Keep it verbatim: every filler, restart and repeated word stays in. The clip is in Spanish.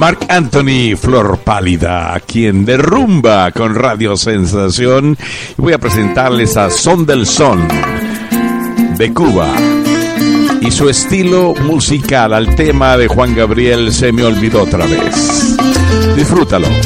Marc Anthony, Flor Pálida, aquí en Derrumba con Radio Sensación. Y voy a presentarles a Son del Son de Cuba y su estilo musical al tema de Juan Gabriel, Se me olvidó otra vez. Disfrútalo.